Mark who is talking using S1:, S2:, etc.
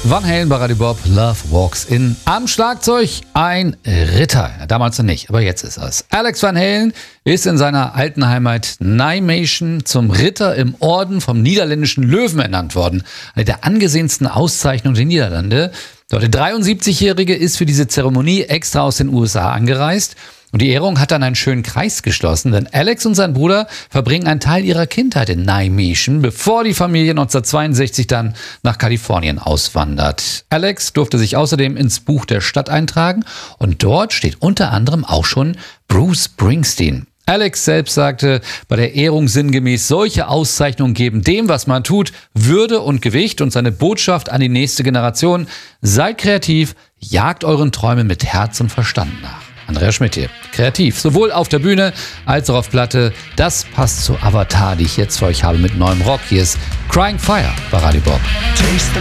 S1: Van Halen bei Radio Bob, Love Walks In. Am Schlagzeug ein Ritter. Damals noch nicht, aber jetzt ist es. Alex Van Halen ist in seiner alten Heimat Nijmegen zum Ritter im Orden vom niederländischen Löwen ernannt worden. Eine der angesehensten Auszeichnungen der Niederlande. Der 73-Jährige ist für diese Zeremonie extra aus den USA angereist. Und die Ehrung hat dann einen schönen Kreis geschlossen, denn Alex und sein Bruder verbringen einen Teil ihrer Kindheit in Nijmegen, bevor die Familie 1962 dann nach Kalifornien auswandert. Alex durfte sich außerdem ins Buch der Stadt eintragen und dort steht unter anderem auch schon Bruce Springsteen. Alex selbst sagte bei der Ehrung sinngemäß, solche Auszeichnungen geben dem, was man tut, Würde und Gewicht, und seine Botschaft an die nächste Generation: Seid kreativ, jagt euren Träumen mit Herz und Verstand nach. Andreas Schmidt hier. Kreativ, sowohl auf der Bühne als auch auf Platte. Das passt zu Avatar, die ich jetzt für euch habe mit neuem Rock. Hier ist Crying Fire bei Radio Bob.